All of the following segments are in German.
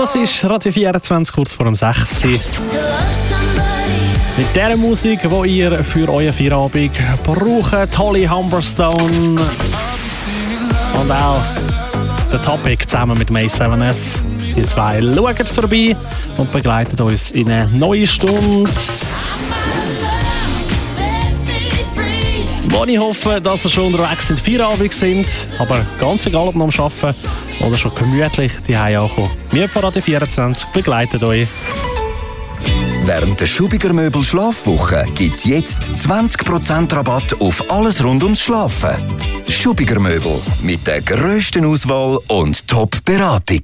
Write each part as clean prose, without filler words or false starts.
Das ist Radio 24, kurz vor dem 6. Mit dieser Musik, die ihr für euren Feierabend braucht, Holly Humberstone und auch der Topic zusammen mit May 7S. Die zwei schauen vorbei und begleiten uns in eine neue Stunde. Wo ich hoffe, dass ihr schon unterwegs sind, Feierabend sind, aber ganz egal, ob noch am Arbeiten oder schon gemütlich die Hause ankommen. Wir von Radio 24 begleiten euch. Während der Schubiger Möbel Schlafwoche gibt es jetzt 20% Rabatt auf alles rund ums Schlafen. Schubiger Möbel mit der grössten Auswahl und Top-Beratung.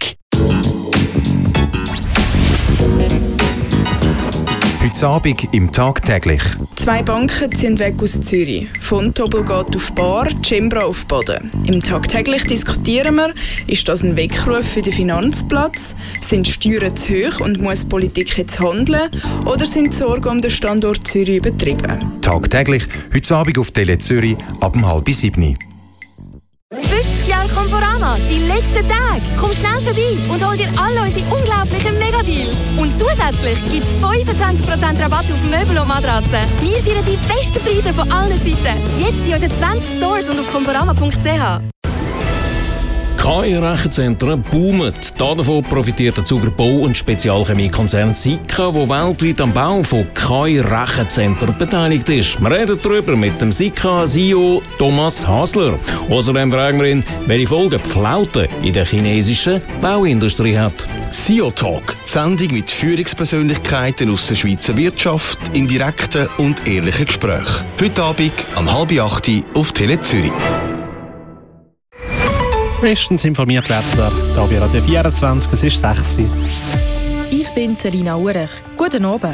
Heute Abend im Tagtäglich. 2 Banken ziehen weg aus Zürich. Fontobel geht auf Bar, Cembra auf Boden. Im Tagtäglich diskutieren wir, ist das ein Weckruf für den Finanzplatz? Sind Steuern zu hoch und muss Politik jetzt handeln? Oder sind die Sorgen um den Standort Zürich übertrieben? Tagtäglich, heute Abend auf Tele Zürich ab 6:30. 50 Jahre Conforama, die letzten Tage. Komm schnell vorbei und hol dir alle unsere unglaublichen Megadeals. Und zusätzlich gibt es 25% Rabatt auf Möbel und Matratzen. Wir feiern die besten Preise von allen Seiten. Jetzt in unseren 20 Stores und auf conforama.ch. KI-Rechenzentren boomen. Davon profitiert der Zuger Bau- und Spezialchemiekonzern Sika, der weltweit am Bau von KI-Rechenzentren beteiligt ist. Wir reden darüber mit dem Sika-CEO Thomas Hasler. Außerdem fragen wir ihn, welche Folgen die Flaute in der chinesischen Bauindustrie hat. CEO Talk, die Sendung mit Führungspersönlichkeiten aus der Schweizer Wirtschaft in direkten und ehrlichen Gesprächen. Heute Abend um 7:30 auf Tele Zürich. Bestens informiert werden wir hier bei Radio 24, es ist 6. Ich bin Selina Urech. Guten Abend.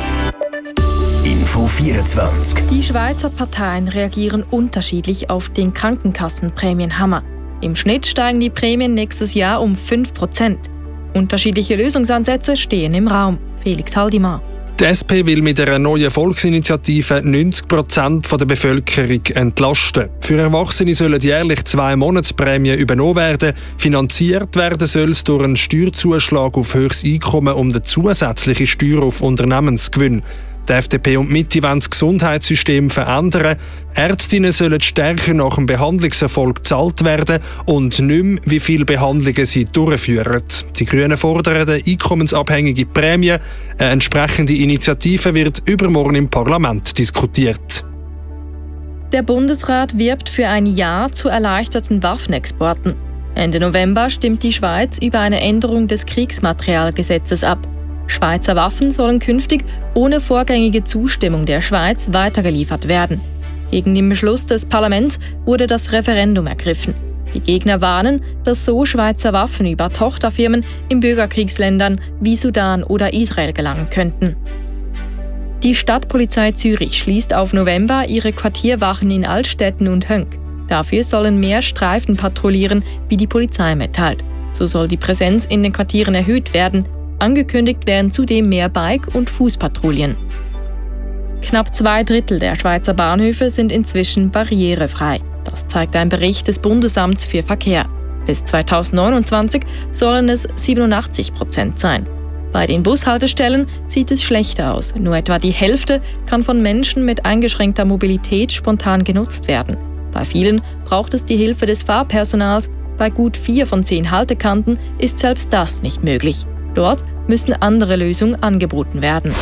Info 24. Die Schweizer Parteien reagieren unterschiedlich auf den Krankenkassenprämienhammer. Im Schnitt steigen die Prämien nächstes Jahr um 5%. Unterschiedliche Lösungsansätze stehen im Raum. Felix Haldimann. Die SP will mit einer neuen Volksinitiative 90% der Bevölkerung entlasten. Für Erwachsene sollen jährlich 2 Monatsprämien übernommen werden. Finanziert werden soll es durch einen Steuerzuschlag auf höchstes Einkommen und eine zusätzliche Steuer auf Unternehmensgewinn. Die FDP und Mitte wollen das Gesundheitssystem verändern. Ärztinnen sollen stärker nach dem Behandlungserfolg gezahlt werden und nicht mehr, wie viele Behandlungen sie durchführen. Die Grünen fordern eine einkommensabhängige Prämie. Eine entsprechende Initiative wird übermorgen im Parlament diskutiert. Der Bundesrat wirbt für ein Ja zu erleichterten Waffenexporten. Ende November stimmt die Schweiz über eine Änderung des Kriegsmaterialgesetzes ab. Schweizer Waffen sollen künftig ohne vorgängige Zustimmung der Schweiz weitergeliefert werden. Gegen den Beschluss des Parlaments wurde das Referendum ergriffen. Die Gegner warnen, dass so Schweizer Waffen über Tochterfirmen in Bürgerkriegsländern wie Sudan oder Israel gelangen könnten. Die Stadtpolizei Zürich schließt auf November ihre Quartierwachen in Altstetten und Hönk. Dafür sollen mehr Streifen patrouillieren, wie die Polizei mitteilt. So soll die Präsenz in den Quartieren erhöht werden. Angekündigt werden zudem mehr Bike- und Fußpatrouillen. Knapp 2/3 der Schweizer Bahnhöfe sind inzwischen barrierefrei. Das zeigt ein Bericht des Bundesamts für Verkehr. Bis 2029 sollen es 87% sein. Bei den Bushaltestellen sieht es schlechter aus. Nur etwa die Hälfte kann von Menschen mit eingeschränkter Mobilität spontan genutzt werden. Bei vielen braucht es die Hilfe des Fahrpersonals. Bei gut 4 von 10 Haltekanten ist selbst das nicht möglich. Dort müssen andere Lösungen angeboten werden.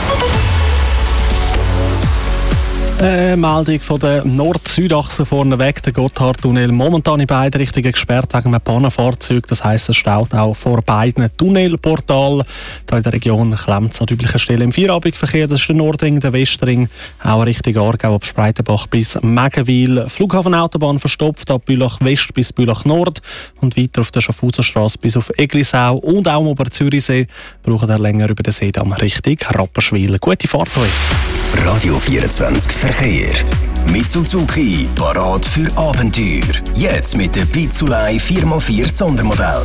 Meldung von der Nord-Süd-Achse vorneweg, der Gotthardtunnel momentan in beide Richtungen gesperrt wegen einem Pannenfahrzeug. Das heisst, es staut auch vor beiden Tunnelportalen. Hier in der Region klemmt es an üblichen Stellen im Feierabendverkehr. Das ist der Nordring, der Westring, auch Richtung Aargau ab Spreitenbach bis Meggenwil. Flughafenautobahn verstopft ab Bülach West bis Bülach Nord und weiter auf der Schaffhauserstrasse bis auf Eglisau und auch am Oberzürichsee brauchen wir länger über den Seedamm Richtung Rapperswil. Gute Fahrt euch! Radio 24 Verkehr. Mit Suzuki, parat für Abenteuer. Jetzt mit der Pizzulei 4x4 Sondermodell.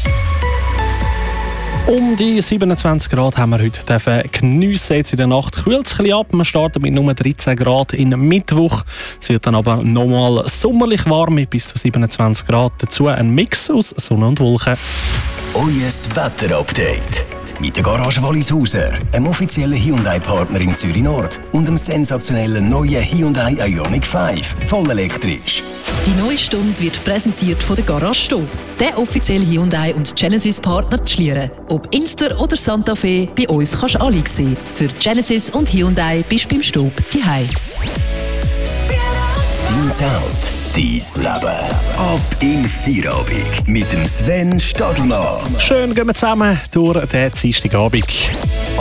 Um die 27 Grad haben wir heute geniessen. Jetzt in der Nacht kühlt es ein bisschen ab. Wir starten mit nur 13 Grad in Mittwoch. Es wird dann aber nochmal sommerlich warm mit bis zu 27 Grad. Dazu ein Mix aus Sonne und Wolken. Euer Wetterupdate. Mit der Garage Wallishuser, einem offiziellen Hyundai-Partner in Zürich Nord und dem sensationellen neuen Hyundai Ioniq 5, voll elektrisch. Die neue Stunde wird präsentiert von der Garage Stob, der offizielle Hyundai und Genesis-Partner zu Schlieren. Ob Inster oder Santa Fe, bei uns kannst du alle sehen. Für Genesis und Hyundai bist du beim Stob daheim. Dein Sound, dein Leben. Ab in Feierabend mit dem Sven Stadelmann. Schön gehen wir zusammen durch den Dienstagabend.